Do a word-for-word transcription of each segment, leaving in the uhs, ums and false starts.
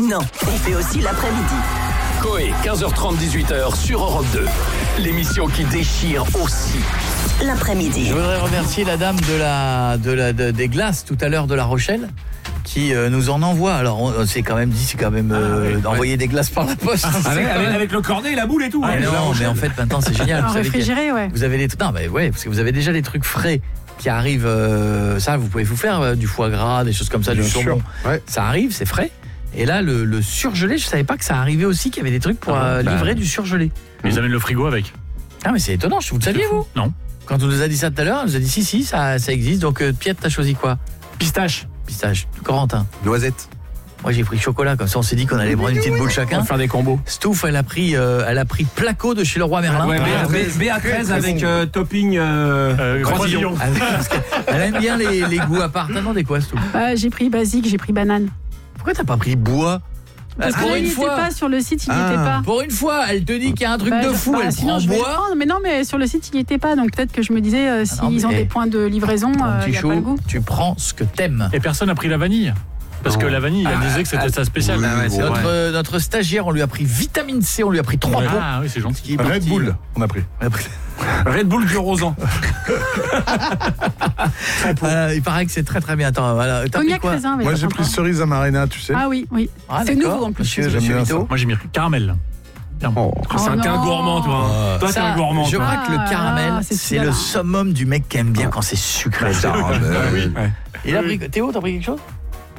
Non, on fait aussi l'après-midi. Coé, quinze heures trente, dix-huit heures sur Europe deux. L'émission qui déchire aussi. L'après-midi. Je voudrais remercier la dame de la, de la, de, des glaces tout à l'heure de La Rochelle qui euh, nous en envoie. Alors on s'est quand même dit, c'est quand même euh, ah, oui, d'envoyer ouais. des glaces par la poste. Ah, avec, avec, avec le cornet et la boule et tout. Ah, hein, non, mais en fait maintenant c'est génial. En réfrigéré, ouais. Vous avez les non, mais ouais, parce que vous avez déjà les trucs frais qui arrivent. Euh, ça, vous pouvez vous faire euh, du foie gras, des choses comme ça, Bien du saumon. Ouais. Ça arrive, c'est frais. Et là, le, le surgelé, je savais pas que ça arrivait aussi, qu'il y avait des trucs pour euh, bah, livrer du surgelé. Mais ils amènent le frigo avec. Ah mais c'est étonnant, vous le saviez vous? Non. Quand on nous a dit ça tout à l'heure, on nous a dit si si, ça, ça existe. Donc euh, Piet, t'as choisi quoi? Pistache. Pistache. Corentin. Noisette. Moi j'ai pris chocolat, comme ça on s'est dit qu'on allait prendre une petite boule chacun. On va faire des combos. Stouff, elle a pris, euh, elle a pris Placo de chez Leroy Merlin. Ouais, B A treize avec euh, topping euh, euh, croisillon. Elle aime bien les, les goûts à part. T'as demandé quoi, Stouff? euh, J'ai pris basique, j'ai pris banane. Pourquoi t'as pas pris bois? Parce pour qu'il une n'était fois pas sur le site, il n'y ah. était pas. Pour une fois, elle te dit qu'il y a un truc bah, de fou, bah, elle prend je bois. Mais non, mais sur le site, il n'y était pas. Donc peut-être que je me disais, euh, s'ils ah ont hey, des points de livraison, il euh, n'y a chaud, pas le goût. Tu prends ce que t'aimes. Et personne n'a pris la vanille. Parce non. que la vanille, elle ah, disait que c'était ah, sa spéciale. Oui, ouais, c'est ouais. notre, notre stagiaire, on lui a pris vitamine C, on lui a pris trois pots. Ah oui, c'est gentil. Red parti, Bull, on a pris. On a pris. Red Bull du Rosan. euh, il paraît que c'est très très bien. Attends, voilà. T'as pris quoi? Raisin, moi j'ai pris cerise amarena, tu sais. Ah oui, oui. Ah, c'est nouveau en plus. Monsieur, j'aime bien ça. Moi j'ai mis caramel. Oh. C'est oh un, un gourmand, toi. Euh, toi, t'es un gourmand. Je crois ah, que le caramel, c'est, c'est le summum du mec qui aime bien quand c'est sucré. Ah, oui. Ouais. Il a pris. Théo, t'as pris quelque chose?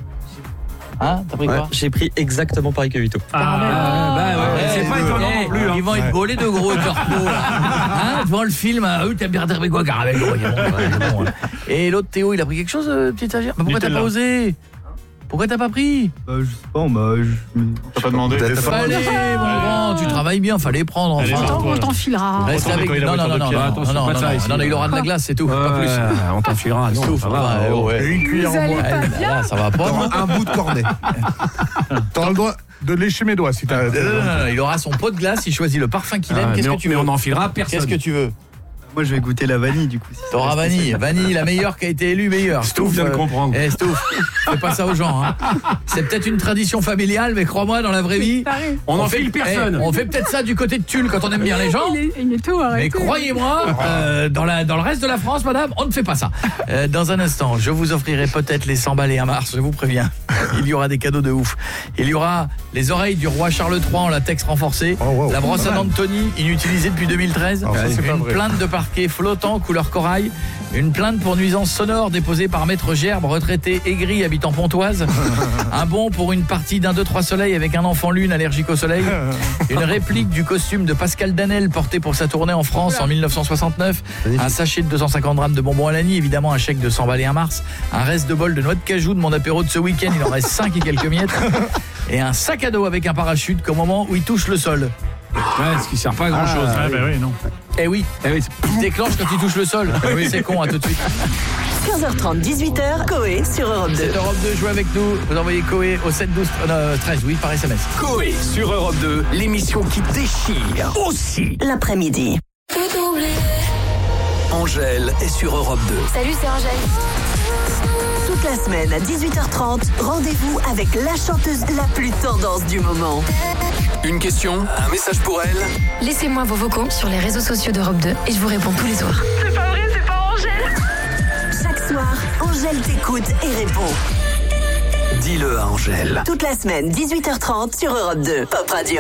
Hein, t'as pris ouais. quoi? J'ai pris exactement pareil que Vito. Ah, ah bah ouais, ouais. C'est pas étonnant non plus. Hein. Ils vont être bolés de gros corpos. Hein, devant le film, ah, oui, t'as bien pris quoi, caramel? Bon, et l'autre Théo, il a pris quelque chose, petit stagiaire? Bah, pourquoi t'as pas osé? Pourquoi t'as pas pris? euh, Je sais pas, on m'a... Je... T'as pas demandé? Fallait, mon grand, tu travailles bien, fallait prendre enfin. Allez, on t'enfilera. Reste avec... Non, non, non, non, non, non, non, il aura de la glace, c'est tout, pas plus. On t'enfilera, non, ça va. Une cuillère en bois. Ça va pas. Un bout de cornet. T'as le droit de lécher mes doigts si t'as... Non, non, non, il aura son pot de glace, il choisit le parfum qu'il aime. Qu'est-ce que tu veux? Mais on enfilera personne. Qu'est-ce que tu veux? Moi je vais goûter la vanille du coup. T'auras vanille, vanille la meilleure qui a été élue meilleure. Stouff vient de comprendre. Eh Stouff, fais pas ça aux gens hein. C'est peut-être une tradition familiale mais crois-moi dans la vraie vie, on n'en fait personne. Eh, on fait peut-être ça du côté de Tulle quand on aime bien les gens. Il est, il est tout arrêté. Mais croyez-moi, euh, dans la dans le reste de la France madame, on ne fait pas ça. Euh, dans un instant, je vous offrirai peut-être les cent balais à mars, je vous préviens. Il y aura des cadeaux de ouf. Il y aura les oreilles du roi Charles trois en latex renforcé, oh, wow, la brosse à dents de Tony inutilisée depuis deux mille treize, oh, ça, une plainte de parquet flottant couleur corail, une plainte pour nuisance sonore déposée par maître Gerbe, retraité aigri habitant Pontoise, un bon pour une partie d'un deux trois soleil avec un enfant lune allergique au soleil, une réplique du costume de Pascal Danel porté pour sa tournée en France en mille neuf cent soixante-neuf, un sachet de deux cent cinquante grammes de bonbons à l'année, évidemment un chèque de cent balais un mars, un reste de bol de noix de cajou de mon apéro de ce week-end, il en reste cinq et quelques miettes, et un sac à dos avec un parachute qu'au moment où il touche le sol. Ouais, ce qui sert pas à grand chose. Ah, ouais, bah oui, non. Eh oui, eh oui il se déclenche quand il touche le sol. Eh oui, c'est con, à tout de suite. quinze heures trente, dix-huit heures, Coé sur Europe deux. C'est Europe deux, jouez avec nous. Vous envoyez Coé au sept douze treize, oui, par S M S. Coé sur Europe deux, l'émission qui déchire aussi l'après-midi. Angèle est sur Europe deux. Salut, c'est Angèle. Toute la semaine à dix-huit heures trente, rendez-vous avec la chanteuse la plus tendance du moment. Une question, un message pour elle. Laissez-moi vos vocaux sur les réseaux sociaux d'Europe deux et je vous réponds tous les soirs. C'est pas vrai, c'est pas Angèle. Chaque soir, Angèle t'écoute et répond. Dis-le à Angèle. Toute la semaine, dix-huit heures trente sur Europe deux, Pop Radio.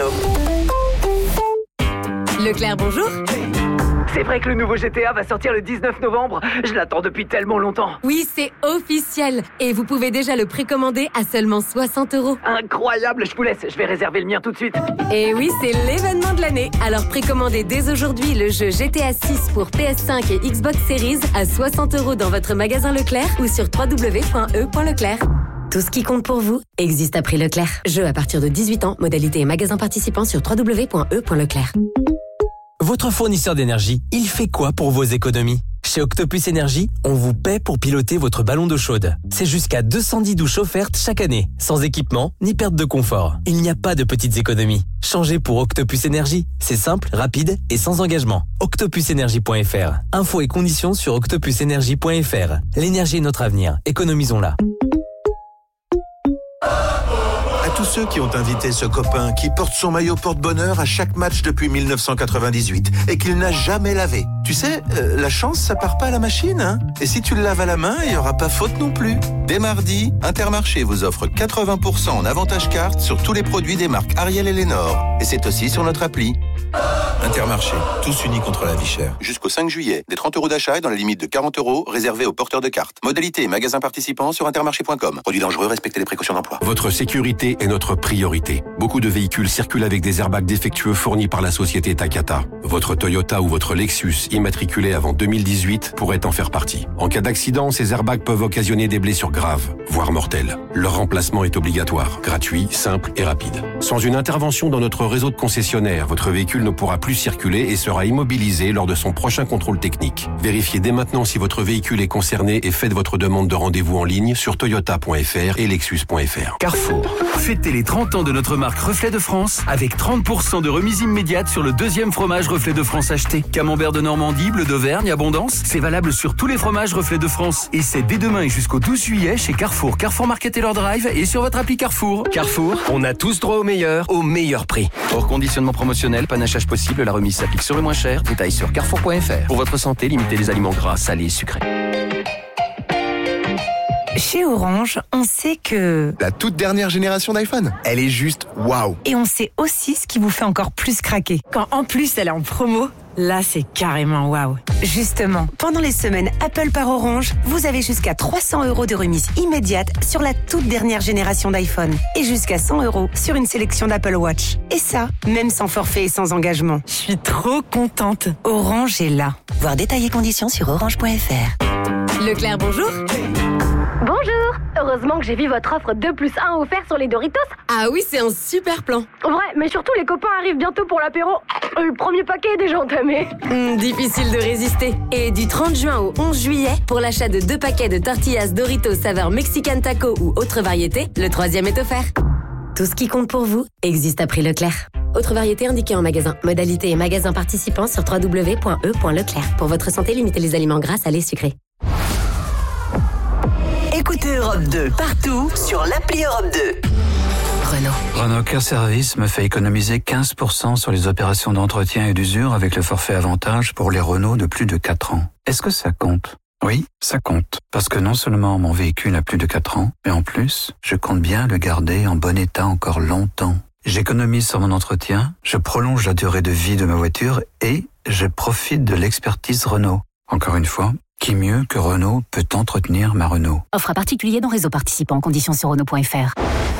Leclerc, bonjour. C'est vrai que le nouveau G T A va sortir le dix-neuf novembre. Je l'attends depuis tellement longtemps. Oui, c'est officiel. Et vous pouvez déjà le précommander à seulement soixante euros. Incroyable, je vous laisse. Je vais réserver le mien tout de suite. Et oui, c'est l'événement de l'année. Alors précommandez dès aujourd'hui le jeu G T A six pour P S cinq et Xbox Series à soixante euros dans votre magasin Leclerc ou sur w w w point e point leclerc. Tout ce qui compte pour vous existe à prix Leclerc. Jeu à partir de dix-huit ans, modalité et magasin participant sur w w w point e point leclerc. Votre fournisseur d'énergie, il fait quoi pour vos économies? Chez Octopus Énergie, on vous paie pour piloter votre ballon d'eau chaude. C'est jusqu'à deux cent dix douches offertes chaque année, sans équipement ni perte de confort. Il n'y a pas de petites économies. Changez pour Octopus Énergie. C'est simple, rapide et sans engagement. octopus énergie point f r. Infos et conditions sur octopus énergie point f r. L'énergie est notre avenir. Économisons-la. tous ceux qui ont invité ce copain qui porte son maillot porte-bonheur à chaque match depuis mille neuf cent quatre-vingt-dix-huit et qu'il n'a jamais lavé. Tu sais, euh, la chance, ça part pas à la machine, hein. Et si tu le laves à la main, il n'y aura pas faute non plus. Dès mardi, Intermarché vous offre quatre-vingts pour cent en avantage carte sur tous les produits des marques Ariel et Lénore. Et c'est aussi sur notre appli. Intermarché, tous unis contre la vie chère. Jusqu'au cinq juillet, des trente euros d'achat et dans la limite de quarante euros réservés aux porteurs de cartes. Modalité et magasins participants sur intermarché point com. Produits dangereux, respectez les précautions d'emploi. Votre sécurité est notre priorité. Beaucoup de véhicules circulent avec des airbags défectueux fournis par la société Takata. Votre Toyota ou votre Lexus immatriculé avant deux mille dix-huit pourrait en faire partie. En cas d'accident, ces airbags peuvent occasionner des blessures graves, voire mortelles. Leur remplacement est obligatoire, gratuit, simple et rapide. Sans une intervention dans notre réseau de concessionnaires, votre véhicule ne pourra plus circuler et sera immobilisé lors de son prochain contrôle technique. Vérifiez dès maintenant si votre véhicule est concerné et faites votre demande de rendez-vous en ligne sur toyota point f r et lexus point f r. Carrefour. Fêtez les trente ans de notre marque Reflet de France avec trente pour cent de remise immédiate sur le deuxième fromage Reflet de France acheté. Camembert de Normandie, bleu d'Auvergne, Abondance, c'est valable sur tous les fromages Reflet de France. Et c'est dès demain et jusqu'au douze juillet chez Carrefour, Carrefour Market et leur drive et sur votre appli Carrefour. Carrefour, on a tous droit au meilleur, au meilleur prix. Hors conditionnement promotionnel, panachage possible, la remise s'applique sur le moins cher. Détail sur carrefour point f r. Pour votre santé, limitez les aliments gras, salés et sucrés. Chez Orange, on sait que... La toute dernière génération d'iPhone, elle est juste waouh. Et on sait aussi ce qui vous fait encore plus craquer. Quand en plus elle est en promo, là c'est carrément waouh. Justement, pendant les semaines Apple par Orange, vous avez jusqu'à trois cents euros de remise immédiate sur la toute dernière génération d'iPhone. Et jusqu'à cent euros sur une sélection d'Apple Watch. Et ça, même sans forfait et sans engagement. Je suis trop contente. Orange est là. Voir détails et conditions sur orange point f r. Leclerc, bonjour. Bonjour. Heureusement que j'ai vu votre offre deux plus un offert sur les Doritos. Ah oui, c'est un super plan. Ouais, mais surtout les copains arrivent bientôt pour l'apéro. Le premier paquet est déjà entamé. Mmh, difficile de résister. Et du trente juin au onze juillet, pour l'achat de deux paquets de tortillas Doritos saveur Mexican Taco ou autre variété, le troisième est offert. Tout ce qui compte pour vous existe à prix Leclerc. Autre variété indiquée en magasin. Modalité et magasin participants sur w w w point e point leclerc. Pour votre santé, limitez les aliments gras, salés, sucrés. Écoutez Europe deux partout sur l'appli Europe deux. Renault. Renault Care Service me fait économiser quinze pour cent sur les opérations d'entretien et d'usure avec le forfait avantage pour les Renault de plus de quatre ans. Est-ce que ça compte ? Oui, ça compte. Parce que non seulement mon véhicule a plus de quatre ans, mais en plus, je compte bien le garder en bon état encore longtemps. J'économise sur mon entretien, je prolonge la durée de vie de ma voiture et je profite de l'expertise Renault. Encore une fois, qui mieux que Renault peut entretenir ma Renault ? Offre à particulier dans réseau participant. Conditions sur Renault point f r.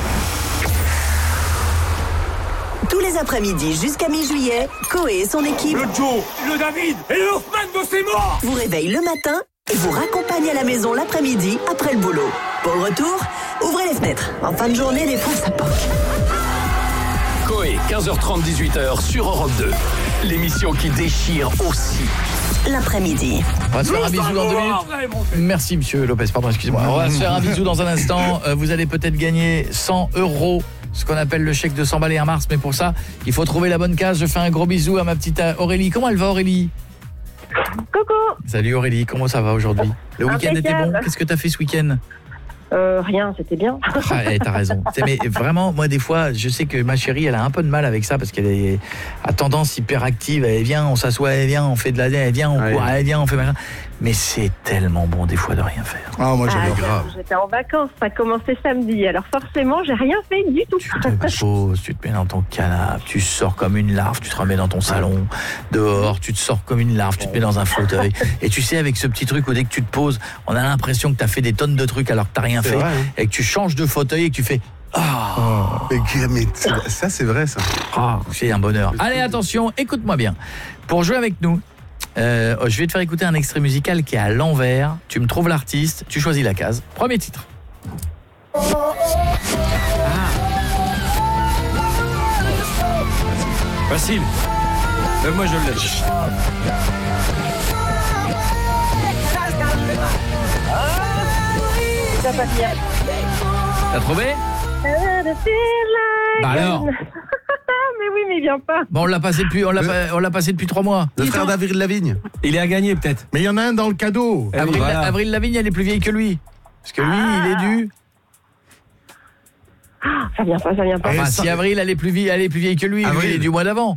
Tous les après-midi jusqu'à mi-juillet, Coé et son équipe... Le Joe, le David et le Hoffman de ses morts vous réveillent le matin et vous raccompagnent à la maison l'après-midi après le boulot. Pour le retour, ouvrez les fenêtres. En fin de journée, des fois, ça poque. Coé, quinze heures trente, dix-huit heures sur Europe deux. L'émission qui déchire aussi l'après-midi. On va se faire un bisou dans deux minutes. Merci monsieur Lopez, pardon, excusez-moi. On va se faire un bisou dans un instant. Euh, vous allez peut-être gagner cent euros, ce qu'on appelle le chèque de cent balles et un mars. Mais pour ça, il faut trouver la bonne case. Je fais un gros bisou à ma petite Aurélie. Comment elle va Aurélie ? Coucou. Salut Aurélie, comment ça va aujourd'hui ? Le week-end était bon ? Qu'est-ce que t'as fait ce week-end ? Euh, rien, c'était bien. Ah, eh, t'as raison. Mais vraiment, moi des fois, je sais que ma chérie, elle a un peu de mal avec ça parce qu'elle est à tendance hyperactive. Elle vient, on s'assoit, elle vient, on fait de la, elle vient, on court, elle vient, on fait machin. Mais c'est tellement bon des fois de rien faire. Ah, moi j'avais ah, grave. J'étais en vacances, ça a commencé samedi. Alors forcément, j'ai rien fait du tout. Tu te poses, tu te mets dans ton canapé, tu sors comme une larve, tu te remets dans ton salon, dehors, tu te sors comme une larve, tu te mets dans un fauteuil. Et tu sais, avec ce petit truc où dès que tu te poses, on a l'impression que t'as fait des tonnes de trucs alors que t'as rien fait. Vrai, hein. Et que tu changes de fauteuil et que tu fais ah oh. Mais, mais ça c'est vrai ça. Ah, c'est un bonheur. Allez attention, écoute-moi bien. Pour jouer avec nous, euh, je vais te faire écouter un extrait musical qui est à l'envers. Tu me trouves l'artiste, tu choisis la case. Premier titre. Ah. Facile. Même moi je le lèche. Ça passe bien. T'as trouvé ? Bah alors. Mais oui, mais il vient pas. Bon, on l'a passé depuis, on l'a, le... on l'a passé depuis trois mois. Le frère d'Avril Lavigne. Il est à gagner peut-être. Mais il y en a un dans le cadeau. Avril, voilà. Avril Lavigne, elle est plus vieille que lui. Parce que lui, ah. il est du... Ah, ça vient pas, ça vient pas. Enfin, si Avril, elle est plus vieille, elle est plus vieille que lui, lui, il est du mois d'avant.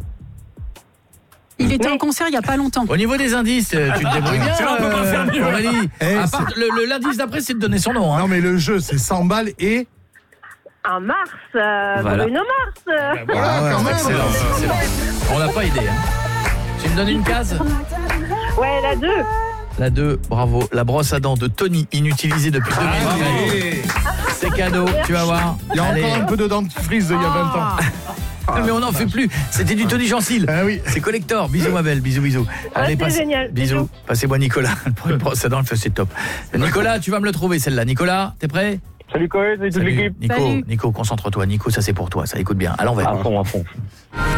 Il était en concert il y a pas longtemps. Au niveau des indices, tu te débrouilles bien. C'est vrai, on peut pas faire mieux. Aurélie. Eh, À part, le, le- l'indice d'après, c'est de donner son nom. Hein. Non, mais le jeu, c'est cent balles et... Un Mars, euh, Voilà. Bruno Mars. euh. Voilà, quand même. Excellent, excellent. On n'a pas idée. Hein. Tu me donnes une case? Ouais, la deux. La deux, bravo. La brosse à dents de Tony, inutilisée depuis deux mille treize. C'est cadeau, tu vas voir. Il y a Allez. encore un peu de dentifrice d'il y a vingt ans. Ah, mais on n'en fait plus. C'était du Tony Gencil. Ah oui. C'est collector. Bisous ma belle, bisous bisous. Allez, c'est passe- génial. Bisous. Passez-moi Nicolas. Pour une brosse à dents, c'est top. Nicolas, tu vas me le trouver celle-là. Nicolas, t'es prêt? Salut Coé, salut toute Salut. l'équipe. Nico, Salut. Nico, concentre-toi. Nico, ça c'est pour toi. Ça écoute bien. À l'envers. À fond, à fond.